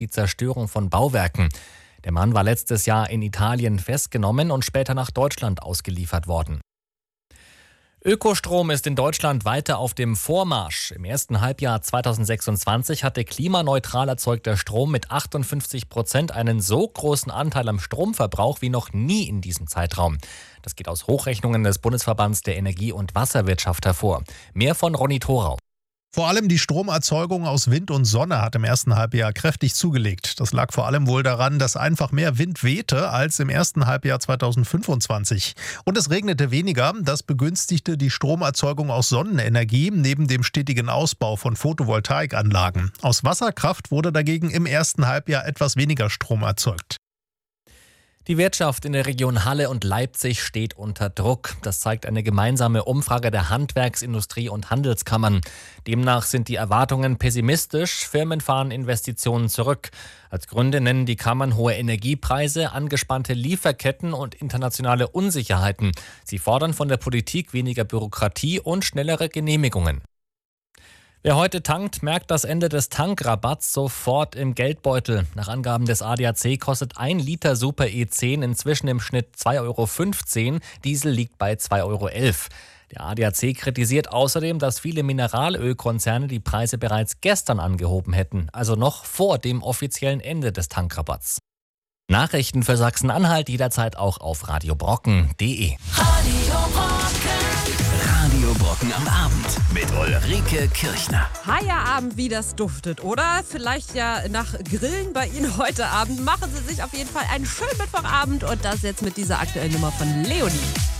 die Zerstörung von Bauwerken. Der Mann war letztes Jahr in Italien festgenommen und später nach Deutschland ausgeliefert worden. Ökostrom ist in Deutschland weiter auf dem Vormarsch. Im ersten Halbjahr 2026 hatte klimaneutral erzeugter Strom mit 58% einen so großen Anteil am Stromverbrauch wie noch nie in diesem Zeitraum. Das geht aus Hochrechnungen des Bundesverbands der Energie- und Wasserwirtschaft hervor. Mehr von Ronny Thorau. Vor allem die Stromerzeugung aus Wind und Sonne hat im ersten Halbjahr kräftig zugelegt. Das lag vor allem wohl daran, dass einfach mehr Wind wehte als im ersten Halbjahr 2025. Und es regnete weniger. Das begünstigte die Stromerzeugung aus Sonnenenergie neben dem stetigen Ausbau von Photovoltaikanlagen. Aus Wasserkraft wurde dagegen im ersten Halbjahr etwas weniger Strom erzeugt. Die Wirtschaft in der Region Halle und Leipzig steht unter Druck. Das zeigt eine gemeinsame Umfrage der Handwerksindustrie und Handelskammern. Demnach sind die Erwartungen pessimistisch, Firmen fahren Investitionen zurück. Als Gründe nennen die Kammern hohe Energiepreise, angespannte Lieferketten und internationale Unsicherheiten. Sie fordern von der Politik weniger Bürokratie und schnellere Genehmigungen. Wer heute tankt, merkt das Ende des Tankrabatts sofort im Geldbeutel. Nach Angaben des ADAC kostet 1 Liter Super E10 inzwischen im Schnitt 2,15 €. Diesel liegt bei 2,11 €. Der ADAC kritisiert außerdem, dass viele Mineralölkonzerne die Preise bereits gestern angehoben hätten, also noch vor dem offiziellen Ende des Tankrabatts. Nachrichten für Sachsen-Anhalt jederzeit auch auf radiobrocken.de. Radio Brocken am Abend mit Ulrike Kirchner. Feierabend, wie das duftet, oder? Vielleicht ja nach Grillen bei Ihnen heute Abend. Machen Sie sich auf jeden Fall einen schönen Mittwochabend und das jetzt mit dieser aktuellen Nummer von Leonie.